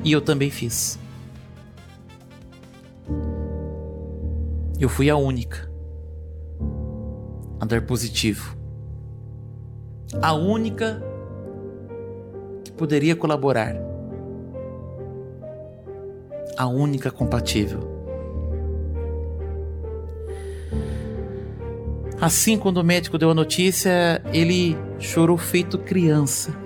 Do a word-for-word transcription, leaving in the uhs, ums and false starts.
E eu também fiz. Eu fui a única a dar positivo. A única que poderia colaborar. A única compatível. Assim, quando o médico deu a notícia, ele chorou feito criança.